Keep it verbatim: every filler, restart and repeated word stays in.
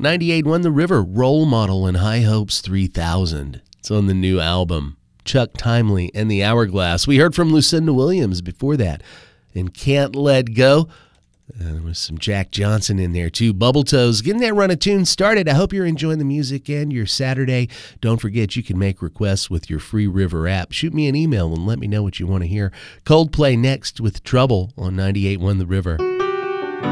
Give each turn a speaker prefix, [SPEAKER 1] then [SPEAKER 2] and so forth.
[SPEAKER 1] ninety-eight point one The River, Role Model, and High Hopes three thousand. It's on the new album, Chuck Timely and the Hourglass. We heard from Lucinda Williams before that, and Can't Let Go. Uh, there was some Jack Johnson in there, too. Bubble Toes, getting that run of tunes started. I hope you're enjoying the music and your Saturday. Don't forget, you can make requests with your free River app. Shoot me an email and let me know what you want to hear. Coldplay next with Trouble on ninety-eight point one The River.